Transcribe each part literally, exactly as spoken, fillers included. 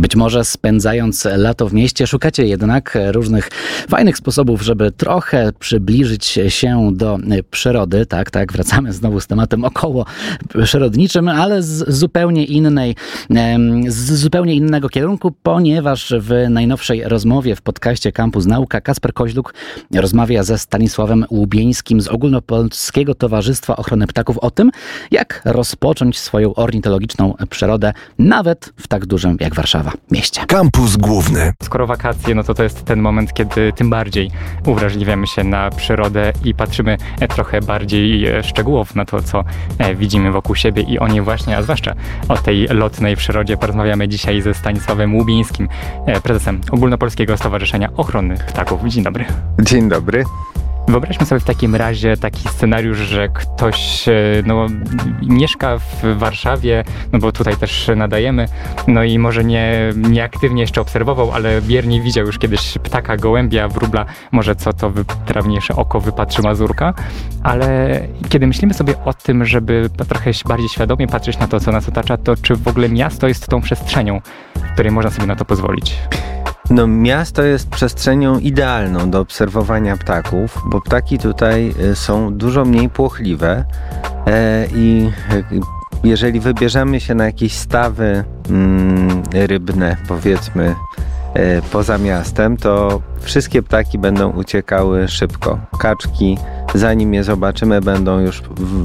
Być może spędzając lato w mieście szukacie jednak różnych fajnych sposobów, żeby trochę przybliżyć się do przyrody. Tak, tak, wracamy znowu z tematem około przyrodniczym, ale z zupełnie innej, z zupełnie innego kierunku, ponieważ w najnowszej rozmowie w podcaście Campus Nauka Kacper Koźluk rozmawia ze Stanisławem Łubieńskim z Ogólnopolskiego Towarzystwa Ochrony Ptaków o tym, jak rozpocząć swoją ornitologiczną przyrodę nawet w tak dużym jak Warszawa mieście. Kampus Główny. Skoro wakacje, no to to jest ten moment, kiedy tym bardziej uwrażliwiamy się na przyrodę i patrzymy trochę bardziej szczegółowo na to, co widzimy wokół siebie i o niej właśnie, a zwłaszcza o tej lotnej przyrodzie porozmawiamy dzisiaj ze Stanisławem Łubieńskim, prezesem Ogólnopolskiego Stowarzyszenia Ochrony Ptaków. Dzień dobry. Dzień dobry. Wyobraźmy sobie w takim razie taki scenariusz, że ktoś no, mieszka w Warszawie, no bo tutaj też nadajemy, no i może nie, nieaktywnie jeszcze obserwował, ale wiernie widział już kiedyś ptaka, gołębia, wróbla, może co to wytrawniejsze oko wypatrzy mazurka, ale kiedy myślimy sobie o tym, żeby trochę bardziej świadomie patrzeć na to, co nas otacza, to czy w ogóle miasto jest tą przestrzenią, w której można sobie na to pozwolić? No, miasto jest przestrzenią idealną do obserwowania ptaków, bo ptaki tutaj są dużo mniej płochliwe e, i jeżeli wybierzemy się na jakieś stawy mm, rybne, powiedzmy, e, poza miastem, to wszystkie ptaki będą uciekały szybko. Kaczki, zanim je zobaczymy, będą już w,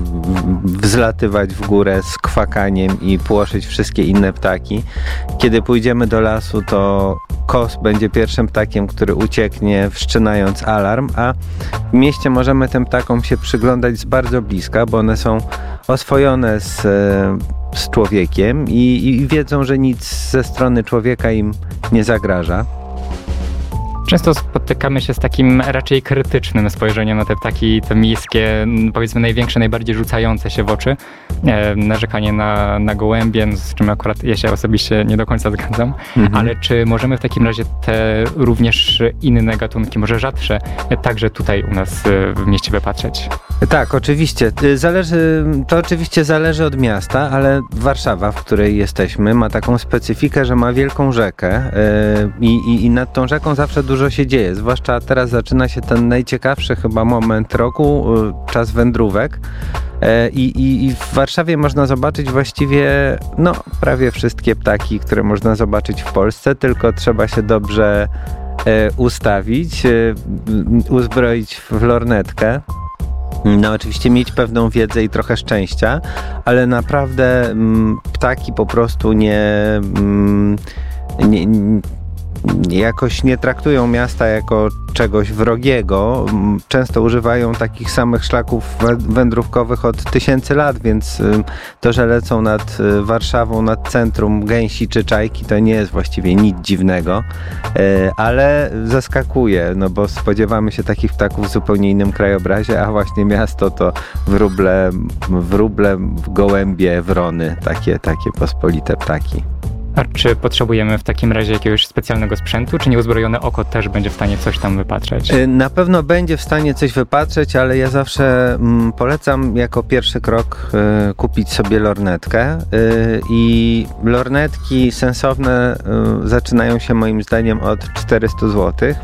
w, wzlatywać w górę z kwakaniem i płoszyć wszystkie inne ptaki. Kiedy pójdziemy do lasu, to kos będzie pierwszym ptakiem, który ucieknie, wszczynając alarm, a w mieście możemy tym ptakom się przyglądać z bardzo bliska, bo one są oswojone z, z człowiekiem i, i wiedzą, że nic ze strony człowieka im nie zagraża. Często spotykamy się z takim raczej krytycznym spojrzeniem na te ptaki, te miejskie, powiedzmy największe, najbardziej rzucające się w oczy. E, narzekanie na, na gołębie, z czym akurat ja się osobiście nie do końca zgadzam. Mhm. Ale czy możemy w takim razie te również inne gatunki, może rzadsze, także tutaj u nas w mieście wypatrzeć? Tak, oczywiście. Zależy, to oczywiście zależy od miasta, ale Warszawa, w której jesteśmy, ma taką specyfikę, że ma wielką rzekę yy, i, i nad tą rzeką zawsze dużo Dużo się dzieje, zwłaszcza teraz zaczyna się ten najciekawszy chyba moment roku, czas wędrówek. I, i, i w Warszawie można zobaczyć właściwie no, prawie wszystkie ptaki, które można zobaczyć w Polsce, tylko trzeba się dobrze e, ustawić, e, uzbroić w lornetkę. No oczywiście mieć pewną wiedzę i trochę szczęścia, ale naprawdę m, ptaki po prostu nie... M, nie, nie jakoś nie traktują miasta jako czegoś wrogiego. Często używają takich samych szlaków wędrówkowych od tysięcy lat, więc to, że lecą nad Warszawą, nad centrum gęsi czy czajki, to nie jest właściwie nic dziwnego, ale zaskakuje, no bo spodziewamy się takich ptaków w zupełnie innym krajobrazie, a właśnie miasto to wróble, wróble, gołębie, wrony, takie, takie pospolite ptaki. A czy potrzebujemy w takim razie jakiegoś specjalnego sprzętu, czy nieuzbrojone oko też będzie w stanie coś tam wypatrzeć? Na pewno będzie w stanie coś wypatrzeć, ale ja zawsze mm, polecam jako pierwszy krok y, kupić sobie lornetkę y, i lornetki sensowne y, zaczynają się moim zdaniem od czterysta złotych.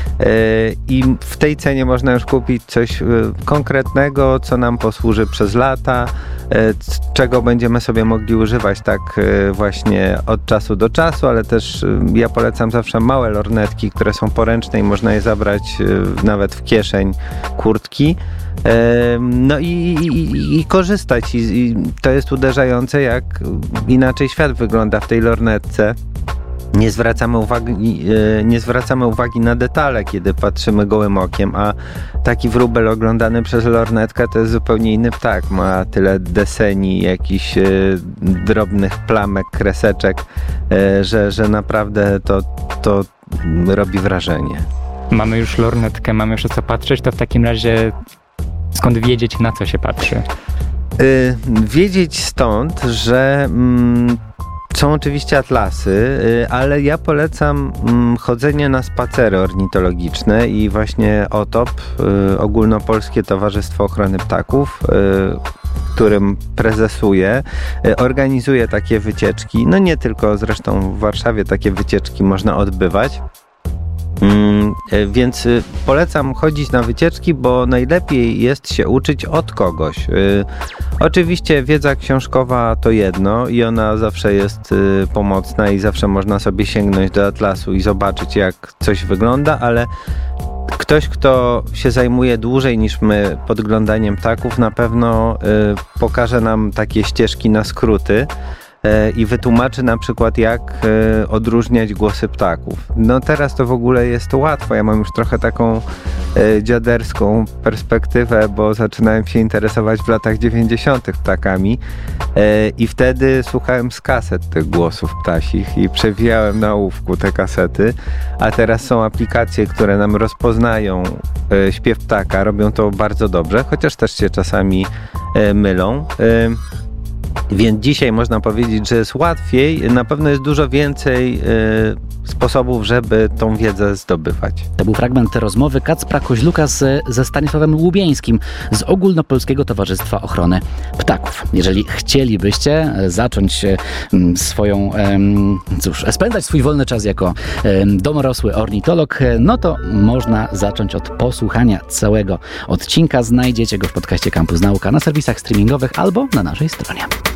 I w tej cenie można już kupić coś konkretnego, co nam posłuży przez lata, czego będziemy sobie mogli używać tak właśnie od czasu do czasu, ale też ja polecam zawsze małe lornetki, które są poręczne i można je zabrać nawet w kieszeń kurtki. No i, i, i korzystać. I, i to jest uderzające, jak inaczej świat wygląda w tej lornetce. Nie zwracamy uwagi, nie zwracamy uwagi na detale, kiedy patrzymy gołym okiem, a taki wróbel oglądany przez lornetkę to jest zupełnie inny ptak. Ma tyle deseni, jakichś drobnych plamek, kreseczek, że, że naprawdę to, to robi wrażenie. Mamy już lornetkę, mamy już o co patrzeć, to w takim razie skąd wiedzieć, na co się patrzy? Yy, wiedzieć stąd, że... Mm, Są oczywiście atlasy, ale ja polecam chodzenie na spacery ornitologiczne i właśnie O T O P, Ogólnopolskie Towarzystwo Ochrony Ptaków, którym prezesuję, organizuje takie wycieczki. No nie tylko, zresztą w Warszawie takie wycieczki można odbywać. Mm, więc polecam chodzić na wycieczki, bo najlepiej jest się uczyć od kogoś. Y, oczywiście wiedza książkowa to jedno i ona zawsze jest y, pomocna i zawsze można sobie sięgnąć do atlasu i zobaczyć, jak coś wygląda, ale ktoś, kto się zajmuje dłużej niż my podglądaniem ptaków, na pewno y, pokaże nam takie ścieżki na skróty i wytłumaczy na przykład, jak odróżniać głosy ptaków. No teraz to w ogóle jest łatwo. Ja mam już trochę taką dziaderską perspektywę, bo zaczynałem się interesować w latach dziewięćdziesiątych ptakami i wtedy słuchałem z kaset tych głosów ptasich i przewijałem na ołówku te kasety, a teraz są aplikacje, które nam rozpoznają śpiew ptaka, robią to bardzo dobrze, chociaż też się czasami mylą. Więc dzisiaj można powiedzieć, że jest łatwiej, na pewno jest dużo więcej y, sposobów, żeby tą wiedzę zdobywać. To był fragment rozmowy Kacpra Koźluka z, ze Stanisławem Łubieńskim z Ogólnopolskiego Towarzystwa Ochrony Ptaków. Jeżeli chcielibyście zacząć swoją, cóż, spędzać swój wolny czas jako domorosły ornitolog, no to można zacząć od posłuchania całego odcinka. Znajdziecie go w podcaście Campus Nauka na serwisach streamingowych albo na naszej stronie.